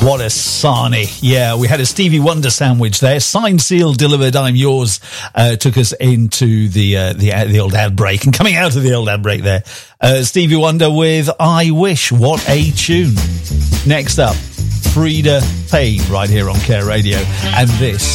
What a sarnie. Yeah, we had a Stevie Wonder sandwich there. Signed, sealed, delivered, I'm yours. Took us into the old ad break, and coming out of the old ad break there. Stevie Wonder with I Wish. What a tune. Next up, Frida Payne right here on Care Radio. And this